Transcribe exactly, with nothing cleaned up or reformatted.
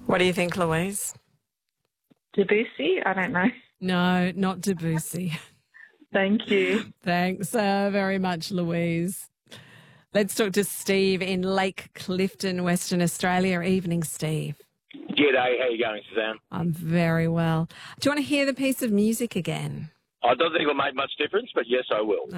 What do you think, Louise? Debussy? I don't know. No, not Debussy. Thank you. Thanks uh, very much, Louise. Let's talk to Steve in Lake Clifton, Western Australia. Evening, Steve. G'day, how you going, Suzanne? I'm very well. Do you want to hear the piece of music again? I don't think it'll make much difference, but yes, I will.